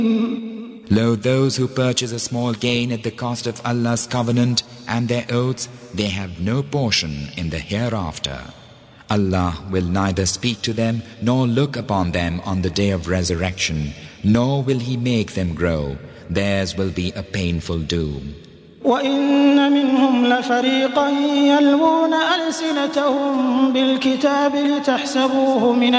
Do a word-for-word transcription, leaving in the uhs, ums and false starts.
Lo, those who purchase a small gain at the cost of Allah's covenant and their oaths, they have no portion in the hereafter. Allah will neither speak to them nor look upon them on the day of resurrection, nor will He make them grow. Theirs will be a painful doom. وَإِنَّ مِنْهُمْ لَفَرِيقًا يَلْوُونَ أَلْسِنَتَهُم بِالْكِتَابِ لِتَحْسَبُوهُ مِنَ